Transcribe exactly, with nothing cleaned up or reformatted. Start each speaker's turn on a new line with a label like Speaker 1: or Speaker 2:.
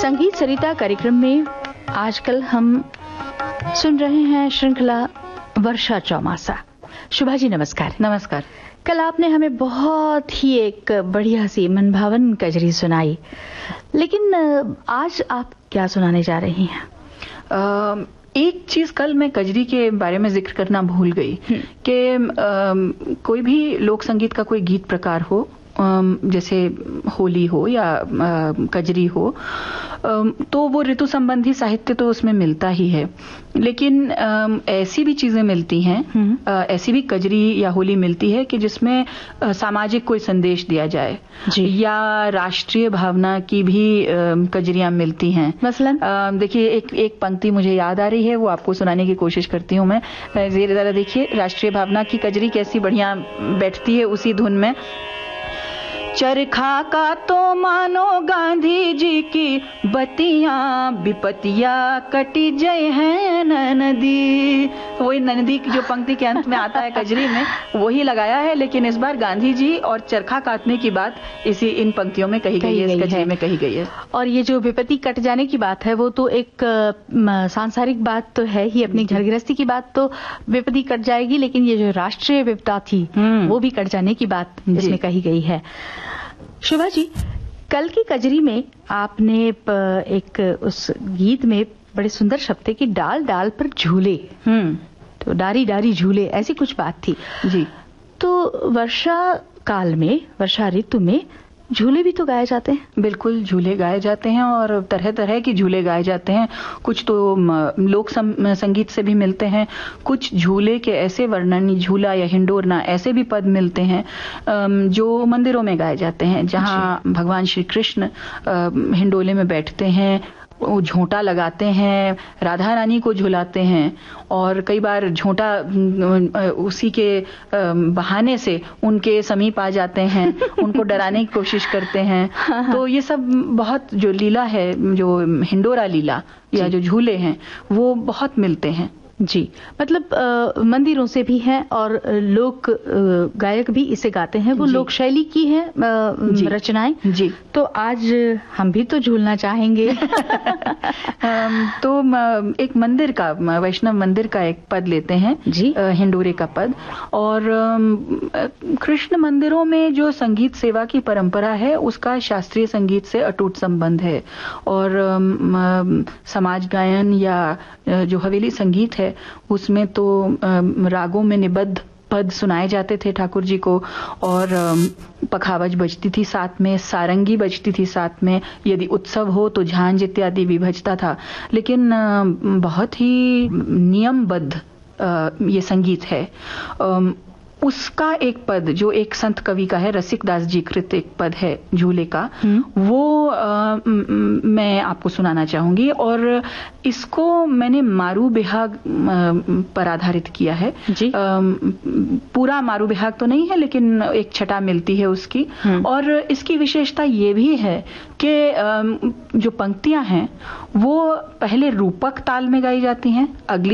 Speaker 1: संगीत सरिता कार्यक्रम में आजकल हम सुन रहे हैं श्रृंखला वर्षा चौमासा। शुभा जी नमस्कार।
Speaker 2: नमस्कार।
Speaker 1: कल आपने हमें बहुत ही एक बढ़िया सी मनभावन कजरी सुनाई, लेकिन आज आप क्या सुनाने जा रही हैं?
Speaker 2: आ, एक चीज कल मैं कजरी के बारे में जिक्र करना भूल गई कि कोई भी लोक संगीत का कोई गीत प्रकार हो, जैसे होली हो या कजरी हो, तो वो ऋतु संबंधी साहित्य तो उसमें मिलता ही है, लेकिन ऐसी भी चीजें मिलती हैं, ऐसी भी कजरी या होली मिलती है कि जिसमें सामाजिक कोई संदेश दिया जाए या राष्ट्रीय भावना की भी कजरियां मिलती हैं।
Speaker 1: मसलन
Speaker 2: देखिए, एक एक पंक्ति मुझे याद आ रही है, वो आपको सुनाने की कोशिश करती हूँ मैं। जरा देखिए, राष्ट्रीय भावना की कजरी कैसी बढ़िया बैठती है उसी धुन में। चरखा का तो मानो गांधी जी की बतियां, विपतिया कटी जय है ननदी। वही ननदी की जो पंक्ति के अंत में आता है कजरी में, वही लगाया है, लेकिन इस बार गांधी जी और चरखा काटने की बात इसी इन पंक्तियों में कही गई है, इस कजरी में कही गई है।
Speaker 1: और ये जो विपत्ति कट जाने की बात है, वो तो एक सांसारिक बात तो है ही, अपनी घर गृहस्थी की बात तो विपत्ति कट जाएगी, लेकिन ये जो राष्ट्रीय विपदा थी वो भी कट जाने की बात इसमें कही गई है। शुभा जी, कल की कजरी में आपने एक उस गीत में बड़े सुंदर शब्द थे कि डाल डाल पर झूले, हम्म तो डारी डारी झूले, ऐसी कुछ बात थी
Speaker 2: जी।
Speaker 1: तो वर्षा काल में, वर्षा ऋतु में झूले भी तो गाए जाते हैं?
Speaker 2: बिल्कुल, झूले गाए जाते हैं और तरह तरह के झूले गाए जाते हैं। कुछ तो लोक संगीत से भी मिलते हैं, कुछ झूले के ऐसे वर्णन, झूला या हिंडोरना, ऐसे भी पद मिलते हैं जो मंदिरों में गाए जाते हैं, जहां भगवान श्री कृष्ण हिंडोले में बैठते हैं, वो झोंटा लगाते हैं, राधा रानी को झुलाते हैं, और कई बार झोंटा उसी के बहाने से उनके समीप आ जाते हैं, उनको डराने की कोशिश करते हैं। तो ये सब बहुत, जो लीला है, जो हिंडोरा लीला या जो झूले हैं, वो बहुत मिलते हैं
Speaker 1: जी। मतलब आ, मंदिरों से भी हैं और लोक गायक भी इसे गाते हैं, वो लोक शैली की है रचनाएं जी। तो आज हम भी तो झूलना चाहेंगे।
Speaker 2: तो एक मंदिर का, वैष्णव मंदिर का एक पद लेते हैं जी, हिंडोरे का पद। और कृष्ण मंदिरों में जो संगीत सेवा की परंपरा है, उसका शास्त्रीय संगीत से अटूट संबंध है, और समाज गायन या जो हवेली संगीत है उसमें तो रागों में निबद्ध पद सुनाए जाते थे ठाकुर जी को, और पखावज बजती थी साथ में, सारंगी बजती थी साथ में, यदि उत्सव हो तो झांझ इत्यादि भी बजता था। लेकिन बहुत ही नियमबद्ध ये संगीत है। उसका एक पद जो एक संत कवि का है, रसिक दास जी कृत एक पद है झूले का, वो आ, मैं आपको सुनाना चाहूंगी। और इसको मैंने मारू बिहाग पर आधारित किया है जी। आ, पूरा मारू बिहाग तो नहीं है, लेकिन एक छटा मिलती है उसकी। और इसकी विशेषता ये भी है कि जो पंक्तियां हैं वो पहले रूपक ताल में गाई जाती हैं, अगली